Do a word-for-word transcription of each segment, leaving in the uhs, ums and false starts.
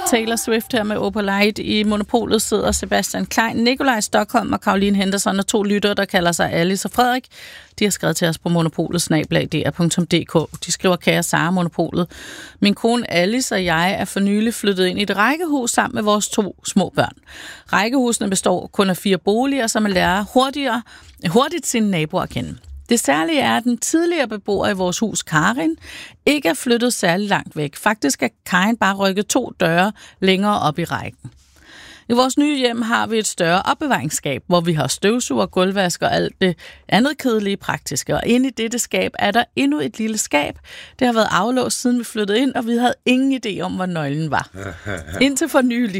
Taylor Swift her med Opalite. I Monopolet sidder Sebastian Klein, Nikolaj Stockholm og Caroline Henderson og to lyttere, der kalder sig Alice og Frederik. De har skrevet til os på monopolet snabel-a d r punktum d k. De skriver, kære Sara Monopolet. Min kone Alice og jeg er for nylig flyttet ind i et rækkehus sammen med vores to små børn. Rækkehusene består kun af fire boliger, så man lærer hurtigere, hurtigt sine naboer at kende. Det særlige er, at den tidligere beboer i vores hus, Karin, ikke er flyttet særlig langt væk. Faktisk er Karin bare rykket to døre længere op i rækken. I vores nye hjem har vi et større opbevaringsskab, hvor vi har støvsuger, gulvvask og alt det andet kedelige praktiske. Og inde i dette skab er der endnu et lille skab. Det har været aflåst, siden vi flyttede ind, og vi havde ingen idé om, hvor nøglen var. Indtil for nylig.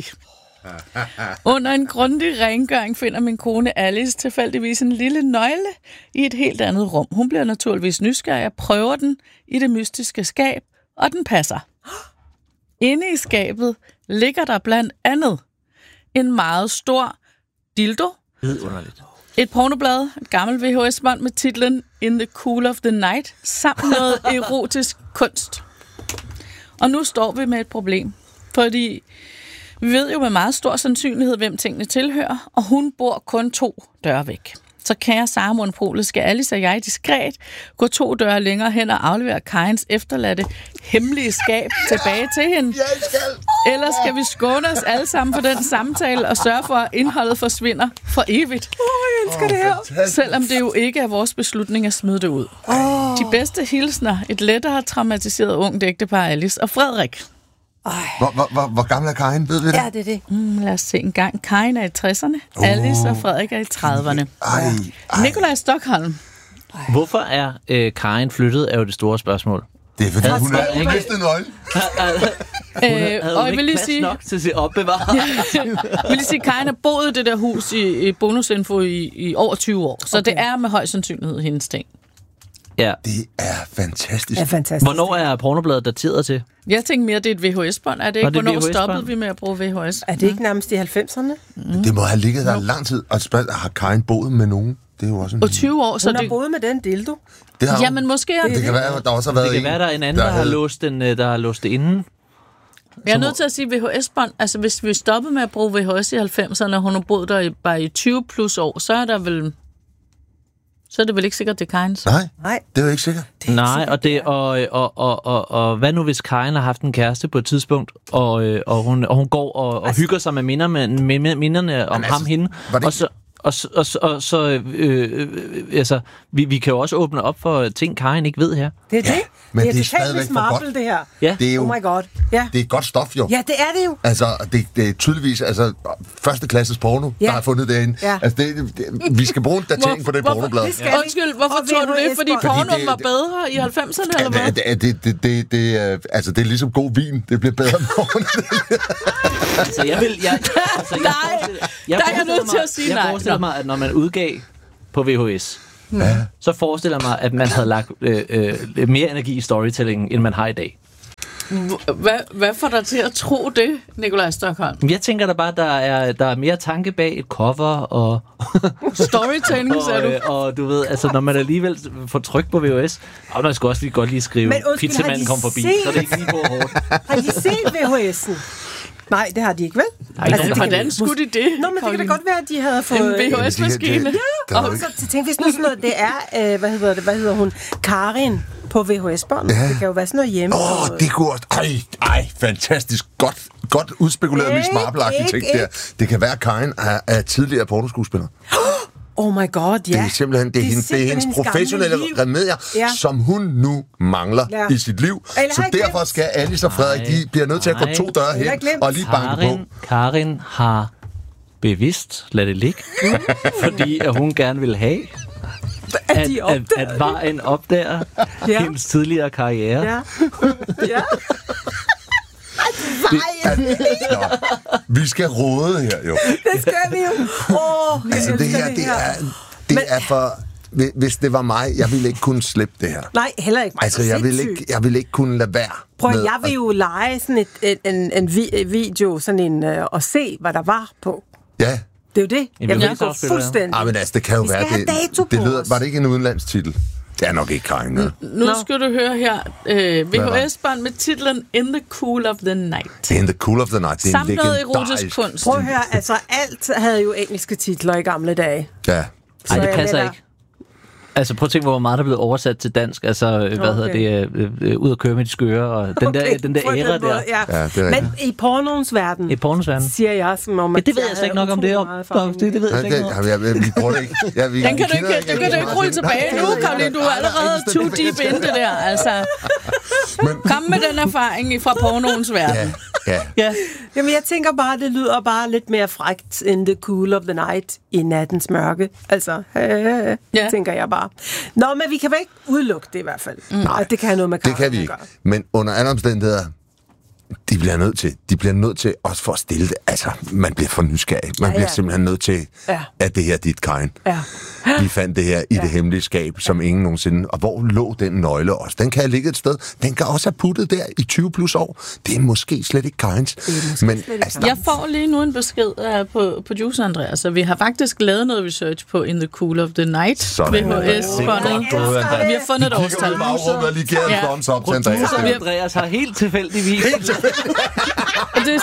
Under en grundig rengøring finder min kone Alice tilfældigvis en lille nøgle i et helt andet rum. Hun bliver naturligvis nysgerrig og prøver den i det mystiske skab, og den passer. Inde i skabet ligger der blandt andet en meget stor dildo, et pornoblad, et gammelt V H S-bånd med titlen In the Cool of the Night, samt noget erotisk kunst. Og nu står vi med et problem, fordi vi ved jo med meget stor sandsynlighed, hvem tingene tilhører, og hun bor kun to døre væk. Så kære Sara Monopolet, skal Alice og jeg diskret gå to døre længere hen og aflevere Karins efterladte hemmelige skab tilbage til hende? Jeg skal. Eller skal vi skåne os alle sammen for den samtale og sørge for, at indholdet forsvinder for evigt? Åh, oh, jeg elsker oh, det her. Fantastisk. Selvom det jo ikke er vores beslutning at smide det ud. Oh. De bedste hilsner, et lettere traumatiseret ungt ægtepar, Alice og Frederik. Hvor, hvor, hvor, hvor gammel er Karin? Ved vi det? Ja, det er det. Mm, lad os se en gang. Karin er i tresserne, uh. Alice og Frederik er i trediverne. Ej, ej. Nikolaj Stockholm. Ej. Hvorfor er øh, Karin flyttet, er jo det store spørgsmål. Det er fordi, hun er ikke mistet nøgle. Øh, og jeg vil lige sige nok til sit opbevare. Jeg vil lige sige, Karin har boet i det der hus i, i Bonusinfo i, i over tyve år, så okay. Det er med høj sandsynlighed hendes ting. Ja. Det er fantastisk. Ja, fantastisk. Hvornår er pornobladet dateret til? Jeg tænker mere, det er et V H S-bånd. Er det ikke? Det Hvornår V H S-bånd? Stoppede vi med at bruge V H S? Er det ikke nærmest i halvfemserne? Mm. Det må have ligget der no. lang tid. Og spørg, har Karin boet med nogen? Det er jo også en... Og tyve år, så hun det... har boet med den dildo. Det har... Jamen, måske er det... Det kan være, der også har været det kan en, være, der er en anden, der, der, har, havde... låst den, der har låst det inden. Jeg er nødt til at sige V H S-bånd. Altså, hvis vi stoppede med at bruge V H S i halvfemserne, og hun har boet der i, bare i tyve plus år, så er der vel... Så er det vel ikke sikkert, det er Karins? Nej, Nej, det er jo ikke sikkert. Ikke Nej, sikkert, og, det, og, og, og, og, og hvad nu, hvis Karin har haft en kæreste på et tidspunkt, og, og, hun, og hun går og, og altså, hygger sig med, minder, med, med minderne om altså, ham hende, og så... Og så, og så, og så øh, øh, altså, vi, vi kan jo også åbne op for ting, Karin ikke ved her. Det er det. Ja, men det er, det er stadigvæk for godt. Det her. Ja. Det er jo, oh my god. Ja. Det er godt stof, jo. Ja, det er det jo. Altså, det, det er tydeligvis altså, første klasses porno, ja. Der har fundet derinde. Ja. Altså, det, det, vi skal bruge en datering på det pornoblad. Ja. Undskyld, hvorfor tror du det? Fordi pornoen var bedre i halvfemserne, eller hvad? Det, det, det, det, det, altså, det er ligesom god vin. Det bliver bedre med porno. Altså, jeg vil... Jeg, altså, jeg nej, jeg der er jeg nødt til at sige nej. Jeg forestiller mig, at når man udgav på V H S, ja. Så forestiller mig, at man havde lagt øh, øh, mere energi i storytelling, end man har i dag. Hvad, hvad får dig til at tro det, Nikolaj Stockholm? Jeg tænker da bare, at der er, der er mere tanke bag et cover og... Storytelling, sagde du? Og, og du ved, altså når man alligevel får tryk på V H S, og man skal også lige godt lige skrive, pizzamanden kom forbi, set? Så det er ikke lige på hårdt. Har de set V H S'en? Nej, det har de ikke, vel? Nej, altså, hvordan skulle de det? Nå, men det kan da godt være, at de havde fået... En V H S-maskine. Ja, og så tænk, hvis nu sådan noget, det er, øh, hvad hedder det, hvad hedder hun, Karin på V H S-bånd. Ja. Det kan jo være sådan noget hjemme. Åh, oh, det kunne også... Ej, ej, fantastisk. Godt, godt udspekuleret Miss Marple-agtigt ting der. Det kan være, at Karin er, er tidligere pornoskuespiller. Oh my god, ja. Det er simpelthen det er, det er, hende, det er hendes professionelle remedier, ja. Som hun nu mangler ja. I sit liv. Eller så derfor glemt. Skal Alice og Frederik, de bliver nødt til at gå to døre hen og lige banke på. Karin har bevidst ladet det ligge, fordi at hun gerne vil have, at, at, at, at vejen opdager ja. Hendes tidligere karriere. Ja. Ja. Det, at, nå, vi skal råde her, jo. Det skal vi jo. Åh, oh, altså, det her, det er, det Men, er for... Hvis det var mig, jeg ville ikke kunne slippe det her. Nej, heller ikke mig. Altså, jeg ville ikke, jeg ville ikke kunne lade være. Prøv, med, jeg vil jo lege sådan et, et, en, en video, sådan en, uh, og se, hvad der var på. Ja. Det er jo det. Jeg vil gå fuldstændig. Ah, men altså, det kan jo vi være... Det, det lyder, var det ikke en udenlandstitel? Det er nok ikke Karin. N- nu no. skal du høre her. Øh, V H S-bånd med titlen In the Cool of the Night. In the Cool of the Night. Det er samt noget erotisk kunst. Prøv at høre, altså alt havde jo engelske titler i gamle dage. Ja. Nej, det passer ikke. Altså prøv at tænke, hvor meget der er blevet oversat til dansk. Altså, okay. hvad hedder det? Øh, øh, ud at køre med de skøre, og den okay, der, den der æra der. Måde, ja. Ja, men i pornoens verden, I pornoens verden, siger jeg, som om, at ja, det ved jeg slet ikke nok om det. Om. Det, det ved jeg slet ikke nok om. Ja, vi, vi prøver det ikke. Ja, vi, den kan du ikke, du kan du ikke rulle tilbage nu, Karoline. Du er allerede too deep in det der. Altså, kom med den erfaring fra pornoens verden. Ja. Ja. Jamen, jeg tænker bare, det lyder bare lidt mere frækt in the cool of the night i nattens mørke. Altså, øh, ja. tænker jeg bare. Nå, men vi kan vel ikke udelukke det i hvert fald. Mm. Nej, det kan have noget med det kan vi ikke. Gøre. Men under alle omstændigheder, de bliver nødt til, de bliver nødt til også for at stille det. Altså, man bliver for nysgerrig. Man ja, bliver ja. simpelthen nødt til, ja. at det her er dit Karin. Ja. Vi fandt det her i ja. det hemmelige skab, som ingen nogensinde... Og hvor lå den nøgle også? Den kan have ligget et sted. Den kan også have puttet der i tyve plus år. Det er måske slet ikke Karins. Men, altså, jeg får lige nu en besked uh, på producer Andreas, så vi har faktisk lavet noget research på In the Cool of the Night. V H S-båndet. Vi har fundet et årstal. Ja. Producer Andreas har helt tilfældigvis... Helt tilfældigvis. Det,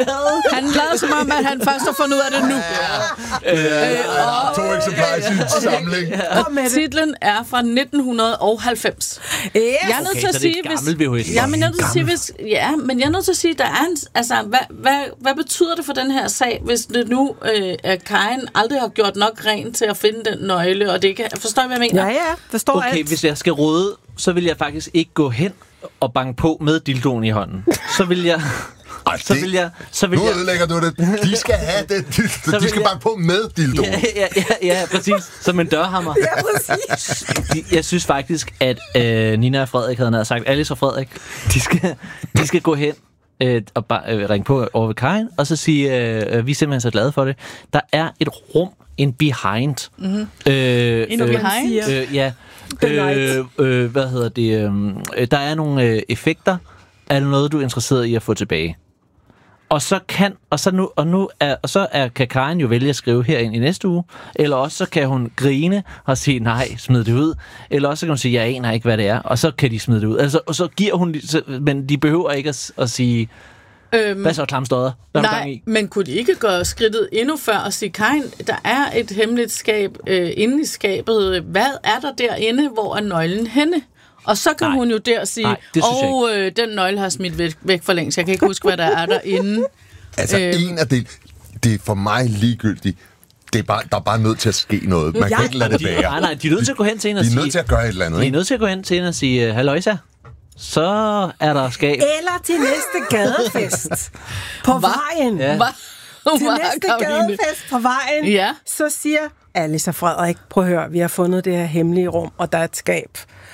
han lader som om, at han først har fundet ud af det nu. Ja. Øh, øh, to eksemplarer i sin samling. Og titlen er fra nitten halvfems. Yes. Jeg er nødt til at sige, hvis, ja, men jeg er nødt til at sige, hvis, ja, men jeg er nødt til at sige, der er en, altså, hvad, hvad, hvad betyder det for den her sag, hvis det nu øh, at Karin aldrig har gjort nok rent til at finde den nøgle, og det kan, forstår I, hvad jeg mener? Ja, ja, forstår okay, alt. Hvis jeg skal råde, så vil jeg faktisk ikke gå hen og banke på med dildoen i hånden. Så vil jeg... Ej, så vil jeg, så vil nu ødelægger du det. De skal have det. De, de skal banke på med dildoen. Ja, ja, ja, ja, præcis. Som en dørhammer. Ja, præcis. Jeg synes faktisk, at øh, Nina og Frederik havde sagt, Alice og Frederik, de skal, de skal gå hen øh, og bare øh, ringe på over ved Karin, og så sige, øh, vi er simpelthen så glade for det. Der er et rum, en behind. Mm-hmm. Øh, en øh, behind? Øh, ja. Øh, øh, hvad hedder det? Øh, der er nogle øh, effekter. Er det noget, du er interesseret i at få tilbage? Og så kan og så nu og nu er og så er kan Karin jo vælge at skrive herind i næste uge, eller også så kan hun grine og sige nej, smid det ud, eller også så kan hun sige jeg aner ikke hvad det er, og så kan de smide det ud. Altså og så giver hun så, men de behøver ikke at, at sige øhm, hvad så klamstodder? Nej, men kunne de ikke gøre skridtet endnu før og sige Karin, der er et hemmeligt skab øh, inde i skabet. Hvad er der derinde, hvor er nøglen henne? Og så kan nej, hun jo der sige, åh, oh, øh, den nøgle har smidt væk, væk for længst. Jeg kan ikke huske, hvad der er derinde. Altså, øhm. en af det, det er for mig ligegyldigt. Det er bare, der er bare nødt til at ske noget. Man ja, kan ikke lade det være. Nej, nej, de er nødt til at gå hen til hende og sige... De er nødt til at gøre et eller andet, De er nødt til at gå hen til hende og sige, halløjsa, så er der skab. Eller til næste gadefest på Hva? vejen. Ja. Hva? Til næste gadefest på vejen, ja. Så siger Alice og Frederik, prøv at høre, vi har fundet det her hemmelige rum, og der er et skab.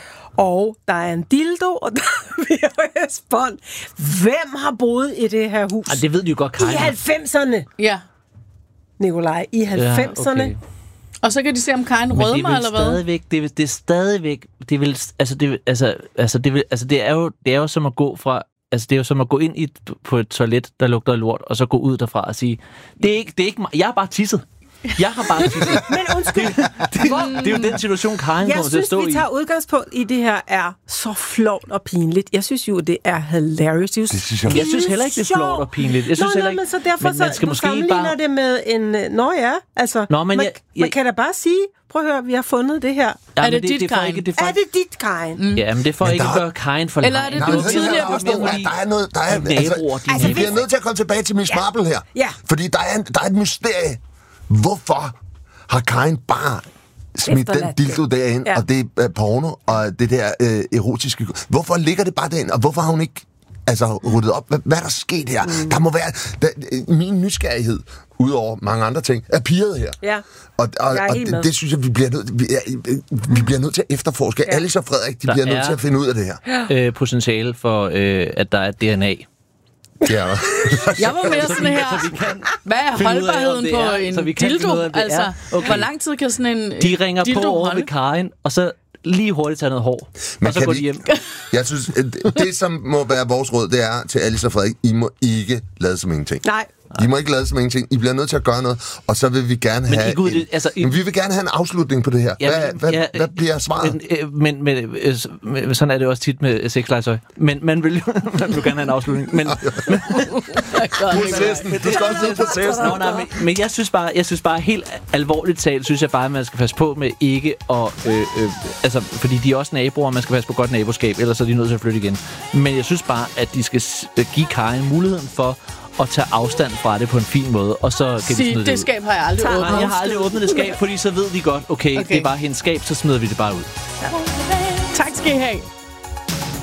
Og der er en dildo, og der er V H S-bånd. Hvem har boet i det her hus? Ah, det ved de jo godt, Karin. I halvfemserne. Ja. Nikolaj, i halvfemserne. Ja, okay. Og så kan de se, om Karin rødmer, eller hvad? Stadigvæk, det, er, det er stadigvæk... Det vil, altså, det, altså, altså, det, vil, altså, det, er jo, det er jo som at gå fra... Altså, det er jo som at gå ind i, på et toilet, der lugter af lort, og så gå ud derfra og sige, det er ikke, det er ikke mig. Jeg har bare tisset. Jeg har bare tisset. Men undskyld. Det, det, det er jo den situation, Karin kommer til at stå i. Jeg synes, vi tager udgangspunkt i det her er så flovt og pinligt. Jeg synes jo, det er hilarious. Det synes jeg, jeg synes heller ikke, det er flovt og pinligt. Jeg synes nå, heller ikke, men så derfor men så, så sammenligner bare... det med en... Nå ja, altså... Nå, men man, jeg, jeg... man kan da bare sige, prøv at høre, vi har fundet det her. Ja, er det, det dit, Karin? Det er det dit, Karin? Mm. Ja, men det får men ikke der... at gøre Karin for eller er det du tidligere på Der er noget... Der er, altså, vi bliver nødt til at komme tilbage til Miss Marple her. Ja. Fordi der er, der er et mysterie. Hvorfor har Karin bare smidt den dildo derind, ja. Og det er porno, og det der øh, erotiske... Hvorfor ligger det bare derind, og hvorfor har hun ikke altså, ryddet op? Hvad, hvad er der sket her? Mm. Der må være... Der, min nysgerrighed, udover mange andre ting, er pirret her. Ja. Og, og, og det, det synes jeg, vi bliver nødt, vi, vi bliver nødt til at efterforske. Ja. Alice og Frederik, de der bliver nødt til at finde ud af det her. Øh, potentiale for, øh, at der er D N A. Ja. Jeg var mere sådan her, hvad er holdbarheden på en dildo? Altså, okay. Hvor lang tid kan sådan en De ringer på over holde? Ved Karin, og så lige hurtigt tage noget hår, men og så går de hjem. Jeg synes, det som må være vores råd, det er til Alice og Frederik, I må ikke lade som ingenting. Nej. I må ikke lade som ingenting. I bliver nødt til at gøre noget, og så vil vi gerne men have... God, en, det, altså, men vi vil gerne have en afslutning på det her. Ja, hvad, hvad, ja, hvad bliver svaret? Men, men, men sådan er det også tit med sexlegetøj. Men man vil, man vil gerne have en afslutning. Men, men, processen. Du skal også se processen. Nå, nej, men, men jeg synes bare, jeg synes bare helt alvorligt talt, synes jeg bare, at man skal passe på med ikke at... Øh, øh, altså, fordi de er også naboer, og man skal passe på godt naboskab, ellers er de nødt til at flytte igen. Men jeg synes bare, at de skal give Karin muligheden for at tage afstand fra det på en fin måde, og så kan Sig, vi smide det, det skab har jeg aldrig åbnet. Nej, jeg har aldrig åbnet det skab, fordi så ved de godt, okay, okay. det er bare hendes skab, så smider vi det bare ud. Ja. Tak skal I have.